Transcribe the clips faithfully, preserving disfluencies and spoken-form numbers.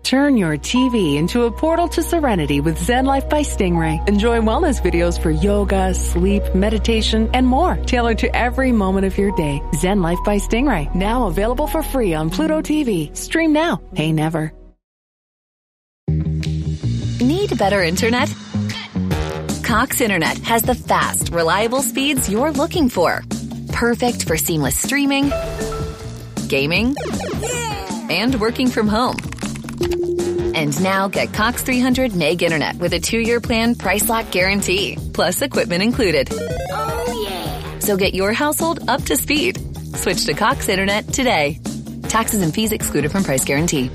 Turn your T V into a portal to serenity with Zen Life by Stingray. Enjoy wellness videos for yoga, sleep, meditation, and more, tailored to every moment of your day. Zen Life by Stingray, now available for free on Pluto T V. Stream now, pay never. Need better internet? Cox Internet has the fast, reliable speeds you're looking for. Perfect for seamless streaming, gaming, and working from home. And now get Cox three hundred meg internet with a two-year plan price lock guarantee, plus equipment included. Oh, yeah. So get your household up to speed. Switch to Cox Internet today. Taxes and fees excluded from price guarantee.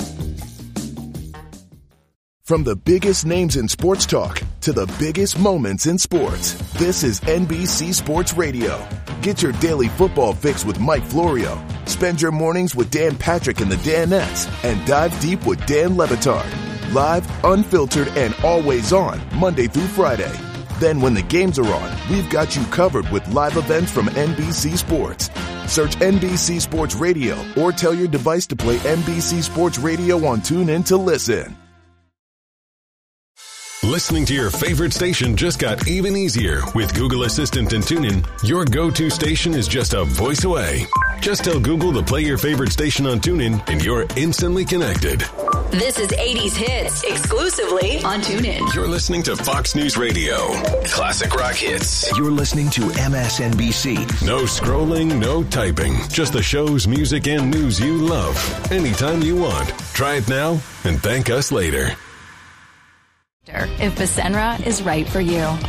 From the biggest names in sports talk to the biggest moments in sports, this is N B C Sports Radio. Get your daily football fix with Mike Florio. Spend your mornings with Dan Patrick and the Danettes, and dive deep with Dan Le Batard. Live, unfiltered, and always on, Monday through Friday. Then when the games are on, we've got you covered with live events from N B C Sports. Search N B C Sports Radio or tell your device to play N B C Sports Radio on TuneIn to listen. Listening to your favorite station just got even easier. With Google Assistant and TuneIn, your go-to station is just a voice away. Just tell Google to play your favorite station on TuneIn, and you're instantly connected. This is eighties Hits, exclusively on TuneIn. You're listening to Fox News Radio. Classic rock hits. You're listening to M S N B C. No scrolling, no typing. Just the shows, music, and news you love. Anytime you want. Try it now and thank us later. If Fasenra is right for you. All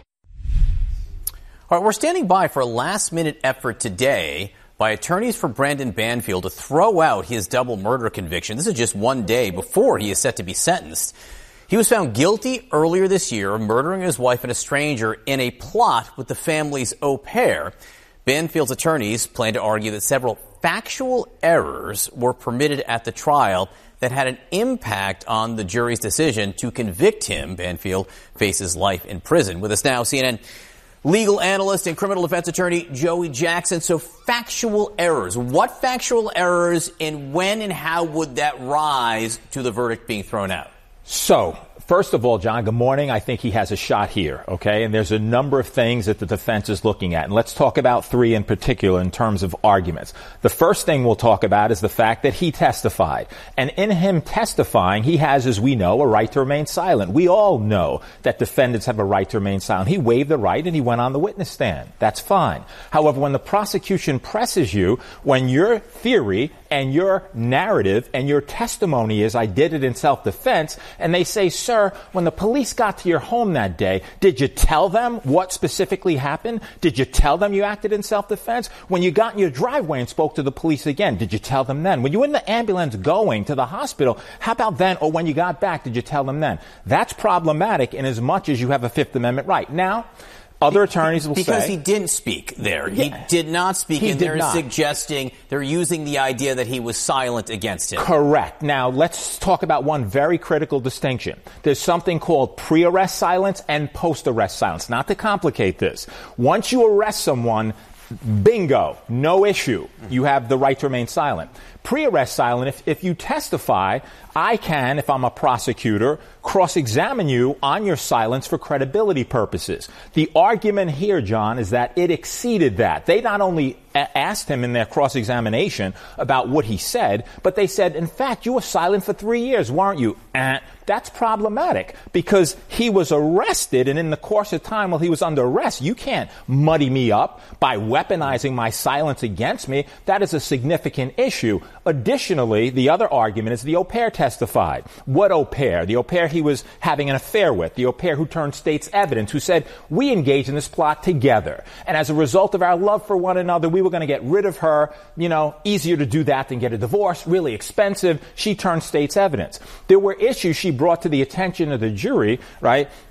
right, we're standing by for a last-minute effort today by attorneys for Brandon Banfield to throw out his double murder conviction. This is just one day before he is set to be sentenced. He was found guilty earlier this year of murdering his wife and a stranger in a plot with the family's au pair. Banfield's attorneys plan to argue that several factual errors were permitted at the trial that had an impact on the jury's decision to convict him. Banfield faces life in prison. With us now, C N N legal analyst and criminal defense attorney Joey Jackson. So factual errors. What factual errors, and when and how would that rise to the verdict being thrown out? So, first of all, John, good morning. I think he has a shot here, okay? And there's a number of things that the defense is looking at. And let's talk about three in particular in terms of arguments. The first thing we'll talk about is the fact that he testified. And in him testifying, he has, as we know, a right to remain silent. We all know that defendants have a right to remain silent. He waived the right and he went on the witness stand. That's fine. However, when the prosecution presses you, when your theory and your narrative and your testimony is, I did it in self-defense, and they say, sir, when the police got to your home that day, did you tell them what specifically happened? Did you tell them you acted in self-defense? When you got in your driveway and spoke to the police again, did you tell them then? When you were in the ambulance going to the hospital, how about then? Or when you got back, did you tell them then? That's problematic in as much as you have a Fifth Amendment right. Now, other attorneys will because say... Because he didn't speak there. Yeah, he did not speak, he and did they're not. suggesting, they're using the idea that he was silent against him. Correct. Now, let's talk about one very critical distinction. There's something called pre-arrest silence and post-arrest silence. Not to complicate this. Once you arrest someone, bingo, no issue. You have the right to remain silent. Pre-arrest silent, if, if you testify, I can, if I'm a prosecutor, cross-examine you on your silence for credibility purposes. The argument here, John, is that it exceeded that. They not only a- asked him in their cross-examination about what he said, but they said, in fact, you were silent for three years, weren't you? Eh. That's problematic because he was arrested, and in the course of time while he was under arrest, you can't muddy me up by weaponizing my silence against me. That is a significant issue. Additionally, the other argument is the au pair testified. What au pair? The au pair he was having an affair with, the au pair who turned state's evidence, who said, we engaged in this plot together. And as a result of our love for one another, we were going to get rid of her. You know, easier to do that than get a divorce, really expensive. She turned state's evidence. There were issues she brought to the attention of the jury, right, that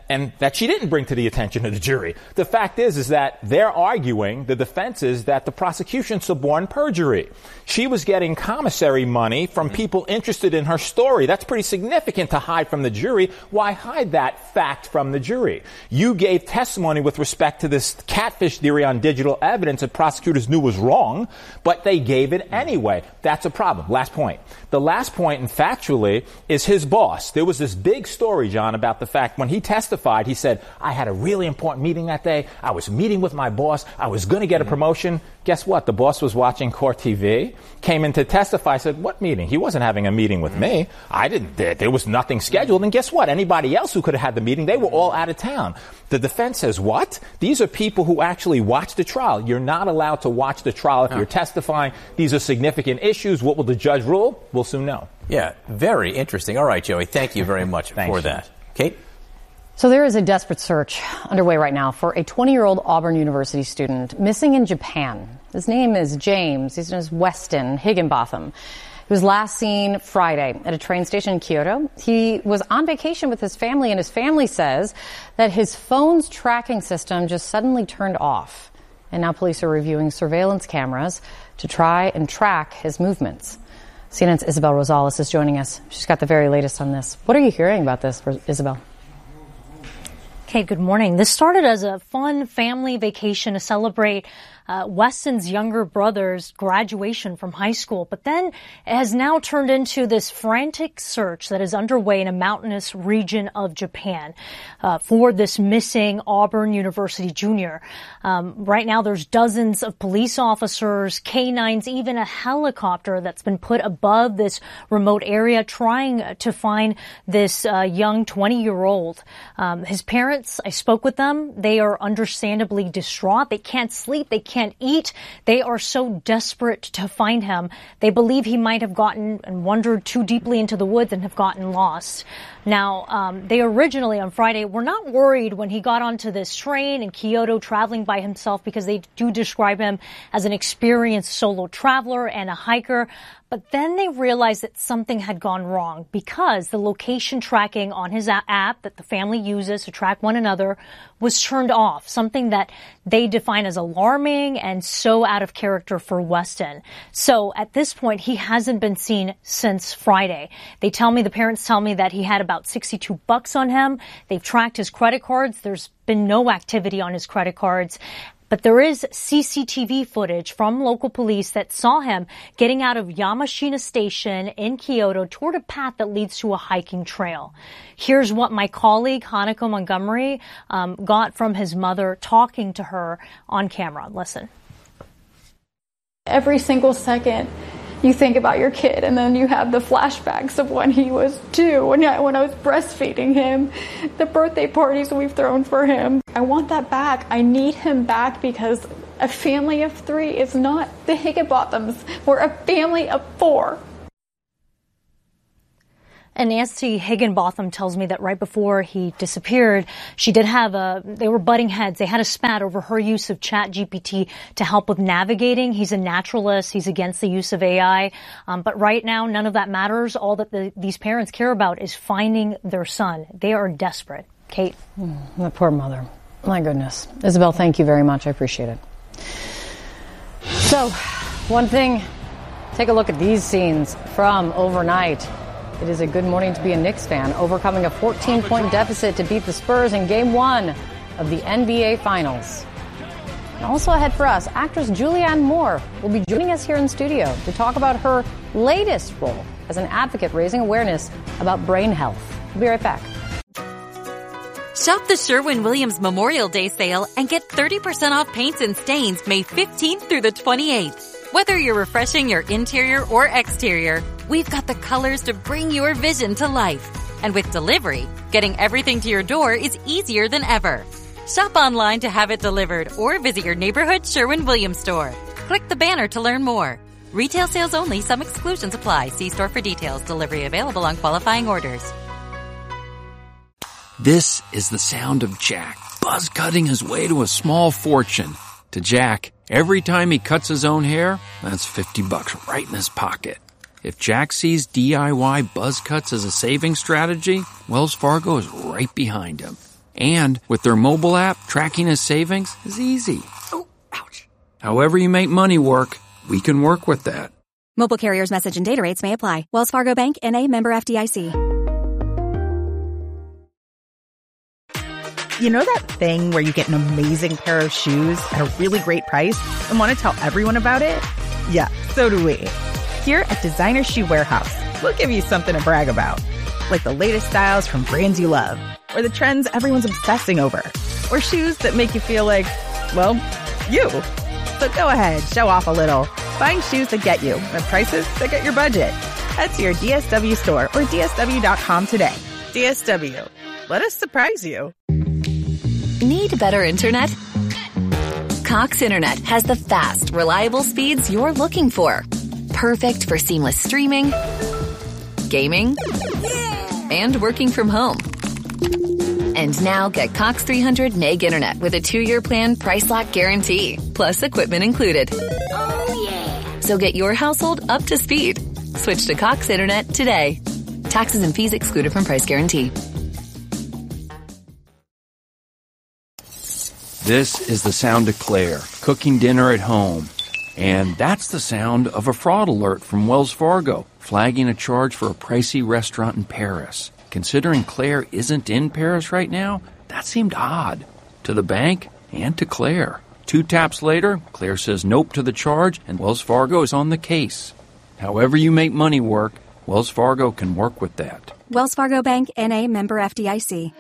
and that she didn't bring to the attention of the jury. The fact is, is that they're arguing, the defense is, that the prosecution suborned perjury. She was getting commissary money from people interested in her story. That's pretty significant to hide from the jury. Why hide that fact from the jury? You gave testimony with respect to this catfish theory on digital evidence that prosecutors knew was wrong, but they gave it anyway. That's a problem. Last point. The last point, and factually, is his boss. There was this big story, John, about the fact when he testified, he said, I had a really important meeting that day. I was meeting with my boss. I was going to get a promotion. Guess what? The boss was watching Court T V, came in to testify, said, what meeting? He wasn't having a meeting with me. I didn't, there, there was nothing scheduled. And guess what? Anybody else who could have had the meeting, they were all out of town. The defense says, what? These are people who actually watched the trial. You're not allowed to watch the trial if no. you're testifying. These are significant issues. What will the judge rule? We'll soon know. Yeah, very interesting. All right, Joey, thank you very much for that. Kate? So there is a desperate search underway right now for a twenty-year-old Auburn University student missing in Japan. His name is James. His name is Weston Higginbotham. He was last seen Friday at a train station in Kyoto. He was on vacation with his family, and his family says that his phone's tracking system just suddenly turned off. And now police are reviewing surveillance cameras to try and track his movements. C N N's Isabel Rosales is joining us. She's got the very latest on this. What are you hearing about this, Isabel? Kate, good morning. This started as a fun family vacation to celebrate uh, Weston's younger brother's graduation from high school, but then it has now turned into this frantic search that is underway in a mountainous region of Japan uh, for this missing Auburn University junior. Um, right now, there's dozens of police officers, canines, even a helicopter that's been put above this remote area trying to find this uh, young twenty-year-old. Um, his parents, I spoke with them. They are understandably distraught. They can't sleep. They can't eat. They are so desperate to find him. They believe he might have gotten and wandered too deeply into the woods and have gotten lost. Now, um, they originally on Friday were not worried when he got onto this train in Kyoto traveling by himself because they do describe him as an experienced solo traveler and a hiker. But then they realized that something had gone wrong because the location tracking on his app that the family uses to track one another was turned off, something that they define as alarming and so out of character for Weston. So at this point, he hasn't been seen since Friday. They tell me, the parents tell me that he had about sixty-two bucks on him. They've tracked his credit cards. There's been no activity on his credit cards. But there is C C T V footage from local police that saw him getting out of Yamashina Station in Kyoto toward a path that leads to a hiking trail. Here's what my colleague, Hanako Montgomery, um, got from his mother talking to her on camera. Listen. Every single second you think about your kid, and then you have the flashbacks of when he was two, when I, when I was breastfeeding him, the birthday parties we've thrown for him. I want that back. I need him back because a family of three is not the Higginbothams. We're a family of four. And Nancy Higginbotham tells me that right before he disappeared, she did have a, they were butting heads. They had a spat over her use of Chat G P T to help with navigating. He's a naturalist. He's against the use of A I. Um, but right now, none of that matters. All that the, these parents care about is finding their son. They are desperate. Kate. Mm, the poor mother. My goodness. Isabel, thank you very much. I appreciate it. So, one thing, take a look at these scenes from overnight. It is a good morning to be a Knicks fan, overcoming a fourteen-point deficit to beat the Spurs in Game one of the N B A Finals. And also ahead for us, actress Julianne Moore will be joining us here in studio to talk about her latest role as an advocate raising awareness about brain health. We'll be right back. Shop the Sherwin-Williams Memorial Day sale and get thirty percent off paints and stains May fifteenth through the twenty-eighth. Whether you're refreshing your interior or exterior, we've got the colors to bring your vision to life. And with delivery, getting everything to your door is easier than ever. Shop online to have it delivered or visit your neighborhood Sherwin-Williams store. Click the banner to learn more. Retail sales only. Some exclusions apply. See store for details. Delivery available on qualifying orders. This is the sound of Jack buzz cutting his way to a small fortune. To Jack, every time he cuts his own hair, that's fifty bucks right in his pocket. If Jack sees D I Y buzz cuts as a saving strategy, Wells Fargo is right behind him. And with their mobile app, tracking his savings is easy. Oh, ouch. However you make money work, we can work with that. Mobile carriers' message and data rates may apply. Wells Fargo Bank, N A, member F D I C. You know that thing where you get an amazing pair of shoes at a really great price and want to tell everyone about it? Yeah, so do we. Here at Designer Shoe Warehouse, we'll give you something to brag about. Like the latest styles from brands you love, or the trends everyone's obsessing over, or shoes that make you feel like, well, you. So go ahead, show off a little. Find shoes that get you at prices that get your budget. Head to your D S W store or D S W dot com today. D S W. Let us surprise you. Need better internet? Cox Internet has the fast, reliable speeds you're looking for. Perfect for seamless streaming, gaming, and working from home. And now get Cox three hundred meg internet with a two-year plan price lock guarantee, plus equipment included. Oh, yeah. So get your household up to speed. Switch to Cox Internet today. Taxes and fees excluded from price guarantee. This is the sound of Claire, cooking dinner at home. And that's the sound of a fraud alert from Wells Fargo, flagging a charge for a pricey restaurant in Paris. Considering Claire isn't in Paris right now, that seemed odd. To the bank and to Claire. Two taps later, Claire says nope to the charge, and Wells Fargo is on the case. However you make money work, Wells Fargo can work with that. Wells Fargo Bank, N A, member F D I C.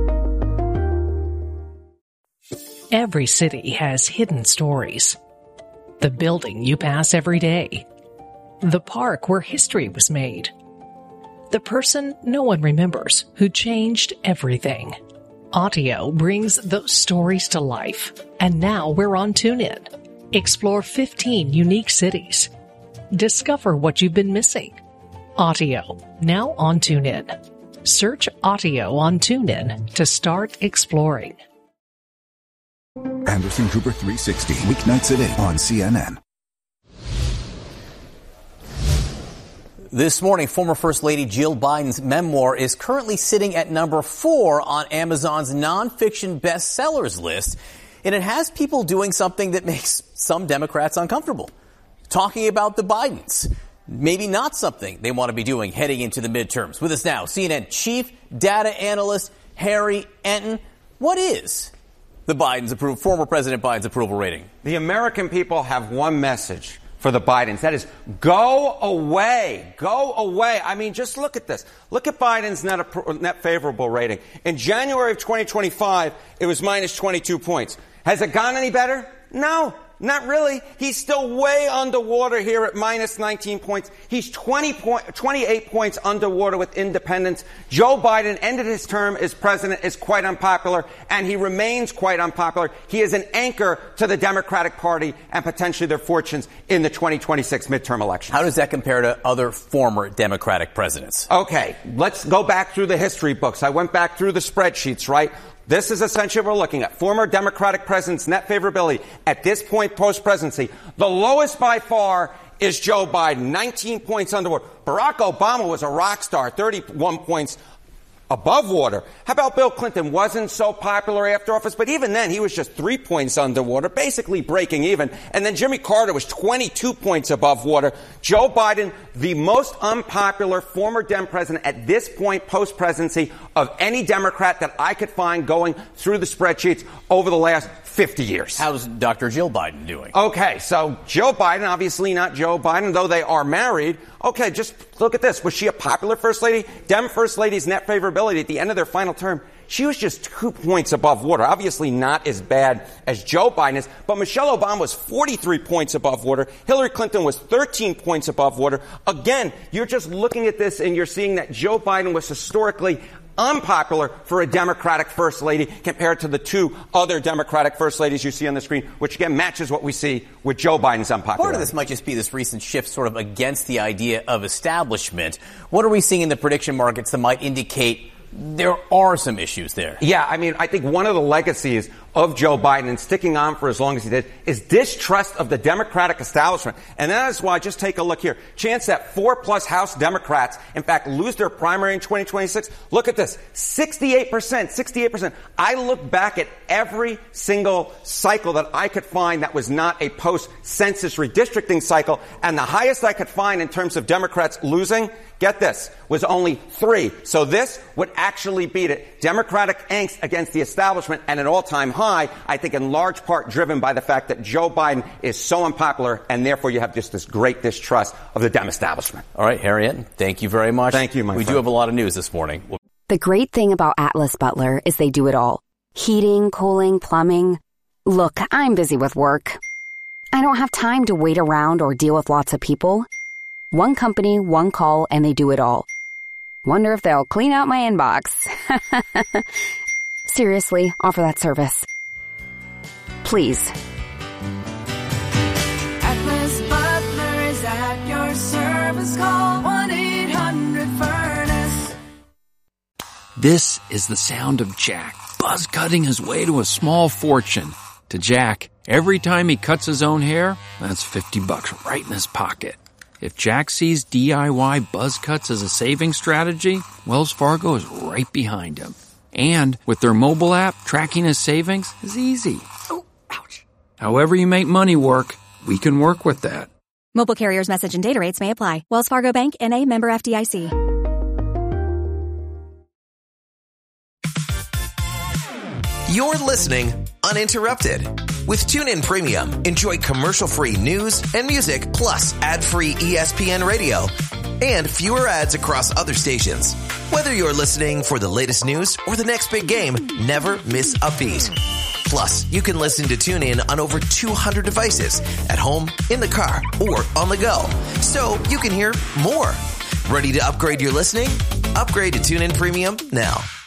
Every city has hidden stories. The building you pass every day. The park where history was made. The person no one remembers who changed everything. Audio brings those stories to life. And now we're on TuneIn. Explore fifteen unique cities. Discover what you've been missing. Audio, now on TuneIn. Search Audio on TuneIn to start exploring. Anderson Cooper three sixty, weeknights at eight on C N N. This morning, former First Lady Jill Biden's memoir is currently sitting at number four on Amazon's nonfiction bestsellers list, and it has people doing something that makes some Democrats uncomfortable. Talking about the Bidens. Maybe not something they want to be doing heading into the midterms. With us now, C N N Chief Data Analyst Harry Enten. What is the Biden's approval, former President Biden's approval rating? The American people have one message for the Bidens. That is, go away. Go away. I mean, just look at this. Look at Biden's net, net favorable rating. In January of twenty twenty-five, it was minus twenty-two points. Has it gone any better? No. Not really. He's still way underwater here at minus nineteen points. He's twenty point, twenty-eight points underwater with independents. Joe Biden ended his term as president, is quite unpopular, and he remains quite unpopular. He is an anchor to the Democratic Party and potentially their fortunes in the twenty twenty-six midterm election. How does that compare to other former Democratic presidents? Okay, let's go back through the history books. I went back through the spreadsheets, right? This is essentially what we're looking at. Former Democratic president's net favorability at this point post-presidency. The lowest by far is Joe Biden, nineteen points underwater. Barack Obama was a rock star, thirty-one points above water. How about Bill Clinton? Wasn't so popular after office, but even then he was just three points underwater, basically breaking even. And then Jimmy Carter was twenty-two points above water. Joe Biden, the most unpopular former Dem president at this point post-presidency of any Democrat that I could find going through the spreadsheets over the last fifty years. How's Doctor Jill Biden doing? Okay, so Joe Biden, obviously not Joe Biden, though they are married. Okay, just look at this. Was she a popular first lady? Dem first lady's net favorability at the end of their final term, she was just two points above water. Obviously not as bad as Joe Biden is, but Michelle Obama was forty-three points above water. Hillary Clinton was thirteen points above water. Again, you're just looking at this and you're seeing that Joe Biden was historically unpopular for a Democratic first lady compared to the two other Democratic first ladies you see on the screen, which again matches what we see with Joe Biden's unpopularity. Part of this might just be this recent shift sort of against the idea of establishment. What are we seeing in the prediction markets that might indicate there are some issues there? Yeah, I mean, I think one of the legacies of Joe Biden and sticking on for as long as he did is distrust of the Democratic establishment. And that is why, just take a look here. Chance that four plus House Democrats, in fact, lose their primary in twenty twenty-six. Look at this. sixty-eight percent, sixty-eight percent. I look back at every single cycle that I could find that was not a post-census redistricting cycle, and the highest I could find in terms of Democrats losing, get this, was only three. So this would actually beat it. Democratic angst against the establishment at an all-time high, I think in large part driven by the fact that Joe Biden is so unpopular, and therefore you have just this great distrust of the Dem establishment. All right, Harriet, thank you very much. Thank you, my We friend. do have a lot of news this morning. The great thing about Atlas Butler is they do it all. Heating, cooling, plumbing. Look, I'm busy with work. I don't have time to wait around or deal with lots of people. One company, one call, and they do it all. Wonder if they'll clean out my inbox. Seriously, offer that service. Please. Atlas Butler is at your service. Call one eight hundred furnace. This is the sound of Jack buzz cutting his way to a small fortune. To Jack, every time he cuts his own hair, that's fifty bucks right in his pocket. If Jack sees D I Y buzz cuts as a saving strategy, Wells Fargo is right behind him. And with their mobile app, tracking his savings is easy. Oh, ouch. However you make money work, we can work with that. Mobile carriers' message and data rates may apply. Wells Fargo Bank, N A, member F D I C. You're listening uninterrupted. With TuneIn Premium, enjoy commercial-free news and music, plus ad-free E S P N radio, and fewer ads across other stations. Whether you're listening for the latest news or the next big game, never miss a beat. Plus, you can listen to TuneIn on over two hundred devices, at home, in the car, or on the go. So you can hear more. Ready to upgrade your listening? Upgrade to TuneIn Premium now.